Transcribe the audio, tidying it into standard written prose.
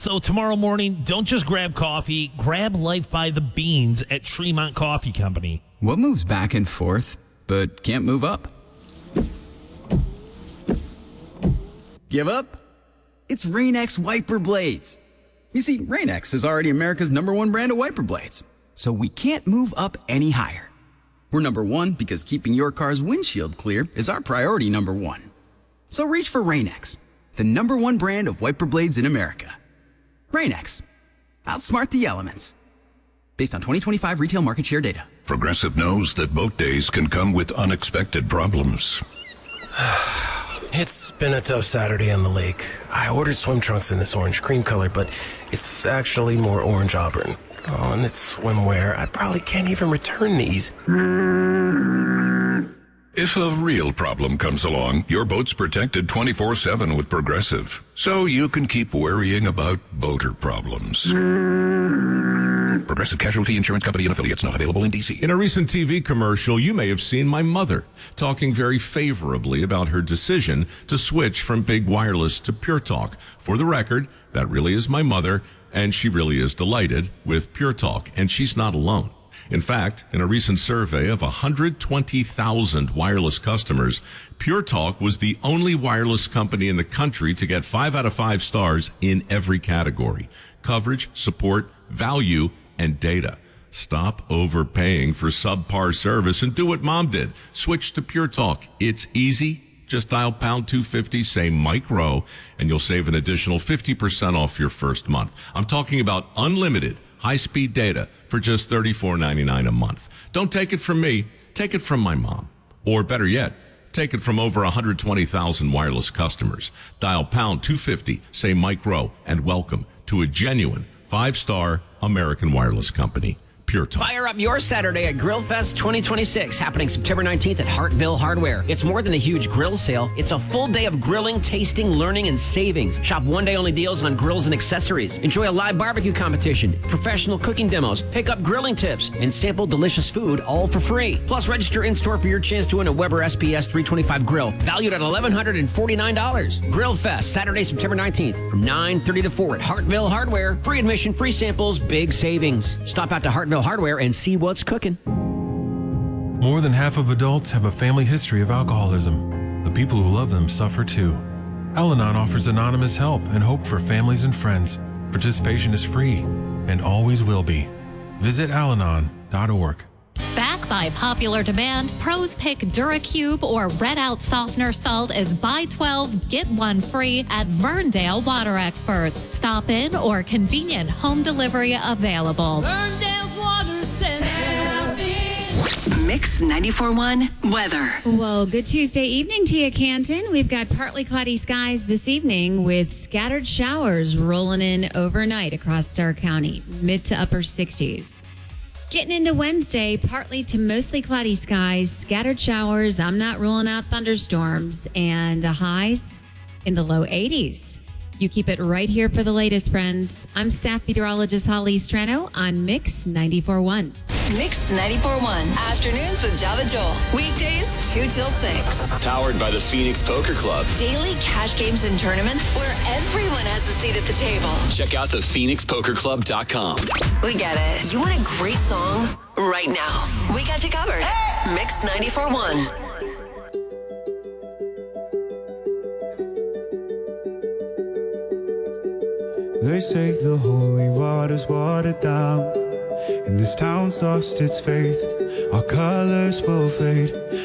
So tomorrow morning, don't just grab coffee, grab life by the beans at Tremont Coffee Company. What moves back and forth, but can't move up? Give up? It's Rain-X wiper blades. You see, Rain-X is already America's #1 brand of wiper blades, so we can't move up any higher. We're #1 because keeping your car's windshield clear is our priority #1. So reach for Rain-X, the #1 brand of wiper blades in America. Rain-X. Outsmart the elements. Based on 2025 retail market share data. Progressive knows that boat days can come with unexpected problems. It's been a tough Saturday on the lake. I ordered swim trunks in this orange cream color, but it's actually more orange auburn. Oh, and it's swimwear. I probably can't even return these. If a real problem comes along, your boat's protected 24/7 with Progressive, so you can keep worrying about boater problems. Progressive Casualty Insurance Company and affiliates, not available in D.C. In a recent TV commercial, you may have seen my mother talking very favorably about her decision to switch from Big Wireless to Pure Talk. For the record, that really is my mother, and she really is delighted with Pure Talk, and she's not alone. In fact, in a recent survey of 120,000 wireless customers, Pure Talk was the only wireless company in the country to get 5 out of 5 stars in every category: coverage, support, value, and data. Stop overpaying for subpar service and do what Mom did. Switch to Pure Talk. It's easy. Just dial pound 250, say Mike Rowe, and you'll save an additional 50% off your first month. I'm talking about unlimited high-speed data for just $34.99 a month. Don't take it from me. Take it from my mom. Or better yet, take it from over 120,000 wireless customers. Dial pound 250, say Mike Rowe, and welcome to a genuine 5-star American wireless company. Pure Talk. Fire up your Saturday at Grill Fest 2026, happening September 19th at Hartville Hardware. It's more than a huge grill sale. It's a full day of grilling, tasting, learning, and savings. Shop one-day-only deals on grills and accessories. Enjoy a live barbecue competition, professional cooking demos, pick up grilling tips, and sample delicious food, all for free. Plus, register in-store for your chance to win a Weber SPS 325 grill, valued at $1,149. Grill Fest, Saturday, September 19th, from 9:30 to 4 at Hartville Hardware. Free admission, free samples, big savings. Stop out to Hartville Hardware and see what's cooking. More than half of adults have a family history of alcoholism. The people who love them suffer too. Al-Anon offers anonymous help and hope for families and friends. Participation is free and always will be. Visit alanon.org. Back by popular demand, pros pick DuraCube or Red Out Softener Salt as buy 12, get 1 free at Verndale Water Experts. Stop in or convenient home delivery available. Verndale's Water Center. Mix 94.1 weather. Well, good Tuesday evening to you, Canton. We've got partly cloudy skies this evening with scattered showers rolling in overnight across Starr County, mid to upper 60s. Getting into Wednesday, partly to mostly cloudy skies, scattered showers. I'm not ruling out thunderstorms, and highs in the low 80s. You keep it right here for the latest, friends. I'm staff meteorologist Holly Strano on Mix 94.1. Mix 94.1. Afternoons with Java Joel. Weekdays 2 till 6. Powered by the Phoenix Poker Club. Daily cash games and tournaments where everyone has a seat at the table. Check out the PhoenixPokerClub.com. We get it. You want a great song right now? We got you covered. Hey! Mix 94.1. They say the holy water's watered down, and this town's lost its faith. Our colors will fade,